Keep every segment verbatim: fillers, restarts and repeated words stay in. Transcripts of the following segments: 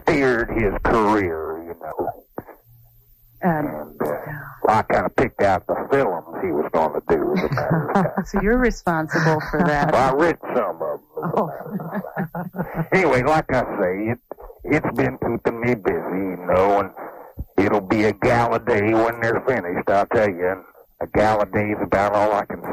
steered his career, you know. Um, and uh, well, I kind of picked out the films he was going to do, as a matter of fact. So you're responsible for that. Well, I read some of them. Oh. Anyway, like I say, it, it's been keeping me busy, you know, and it'll be a gala day when they're finished, I'll tell you. And a gala day is about all I can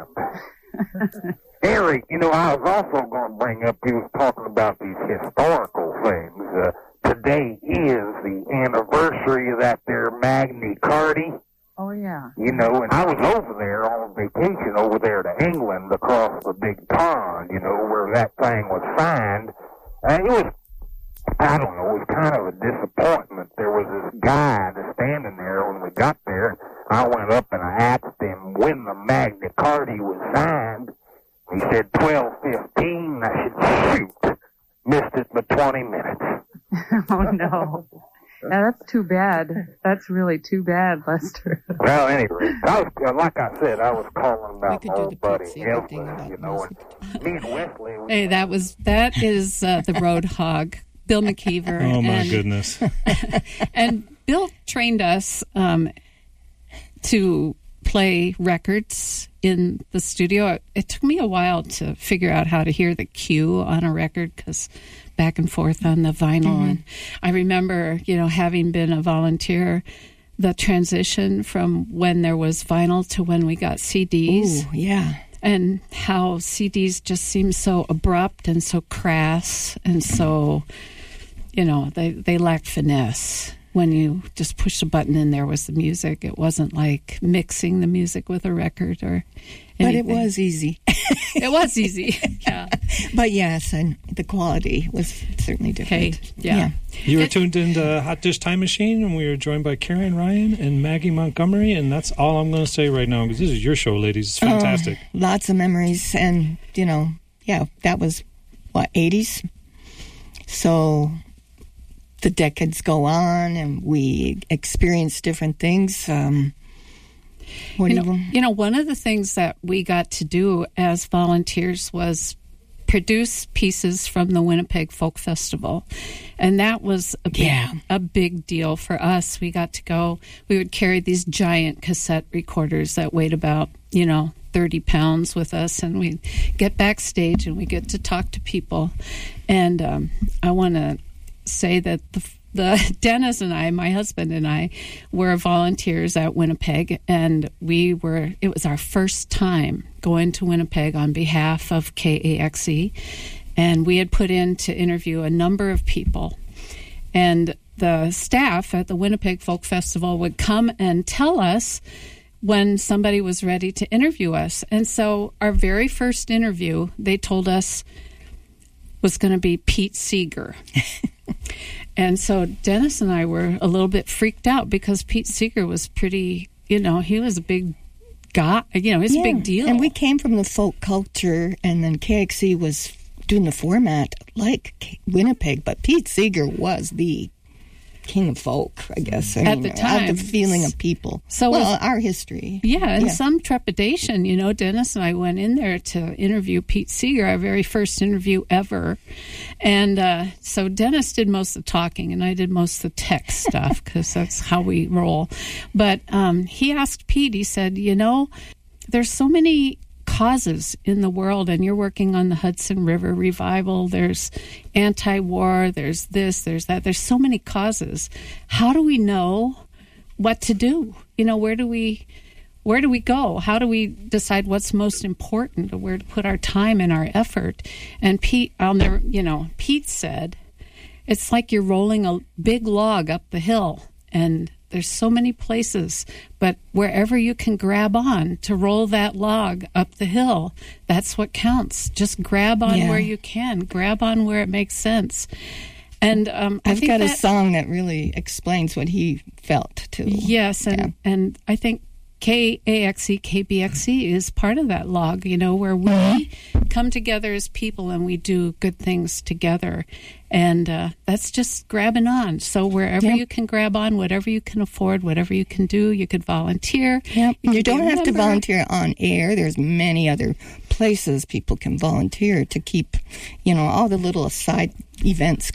stand. Eric, you know, I was also going to bring up, you was talking about these historical things. Uh, today is the anniversary of that there Magna Carta. Oh, yeah. You know, and I was over there on vacation over there to England across the big pond, you know, where that thing was signed. And it was, I don't know, it was kind of a disappointment. There was this guy that's standing there when we got there. I went up and I asked him when the Magna Carta was signed. He said twelve fifteen. I said, shoot, missed it by twenty minutes. Oh, no. Now, that's too bad. That's really too bad, Lester. Well, anyway, I was, like I said, I was calling about my old buddy Elvis, you know, and me and Wesley. Hey, that was that is uh, the Road Hog, Bill McKeever. Oh my and, goodness! And Bill trained us um, to play records in the studio. It, it took me a while to figure out how to hear the cue on a record because back and forth on the vinyl. Mm-hmm. And I remember, you know, having been a volunteer, the transition from when there was vinyl to when we got C Ds. Ooh, yeah. And how C Ds just seem so abrupt and so crass and so, you know, they, they lacked finesse. When you just push a button and there was the music, it wasn't like mixing the music with a record or anything. But it was easy. It was easy, yeah. But yes, and the quality was certainly different. Okay, yeah. yeah. You were it, tuned into Hot Dish Time Machine, and we were joined by Karen Ryan and Maggie Montgomery, and that's all I'm going to say right now, because this is your show, ladies. It's fantastic. Oh, lots of memories, and, you know, yeah, that was, what, eighties? So the decades go on, and we experience different things. Um, what you, do know, you, you know, one of the things that we got to do as volunteers was produce pieces from the Winnipeg Folk Festival. And that was a big, yeah. a big deal for us. We got to go, we would carry these giant cassette recorders that weighed about, you know, thirty pounds with us, and we'd get backstage and we get to talk to people. And um, I want to say that the, the Dennis and I, my husband and I, were volunteers at Winnipeg, and we were, it was our first time going to Winnipeg on behalf of K A X E, and we had put in to interview a number of people. And the staff at the Winnipeg Folk Festival would come and tell us when somebody was ready to interview us. And so our very first interview, they told us, was going to be Pete Seeger. And so Dennis and I were a little bit freaked out because Pete Seeger was pretty, you know, he was a big guy, you know, he's yeah. a big deal. And we came from the folk culture, and then K X E was doing the format like Winnipeg, but Pete Seeger was the king of folk, I guess. I At mean, the time. the feeling of people. So well, with, our history. Yeah, and yeah. some trepidation. You know, Dennis and I went in there to interview Pete Seeger, our very first interview ever. And uh, so Dennis did most of the talking, and I did most of the tech stuff, because that's how we roll. But um, he asked Pete, he said, you know, there's so many causes in the world, and you're working on the Hudson River revival, there's anti-war, there's this, there's that, there's so many causes. How do we know what to do? You know, where do we where do we go? How do we decide what's most important, or where to put our time and our effort? And Pete, I'll never, you know, Pete said, it's like you're rolling a big log up the hill, and there's so many places, but wherever you can grab on to roll that log up the hill, that's what counts. Just grab on yeah. where you can. Grab on where it makes sense. And um, I I've think got that, a song that really explains what he felt, too. Yes, and, yeah. and I think K A X E, K B X E is part of that log, you know, where we mm-hmm. come together as people and we do good things together. And uh, that's just grabbing on. So wherever yep. you can grab on, whatever you can afford, whatever you can do, you could volunteer. Yep. You, you don't have to member. volunteer on air. There's many other places people can volunteer to keep, you know, all the little side events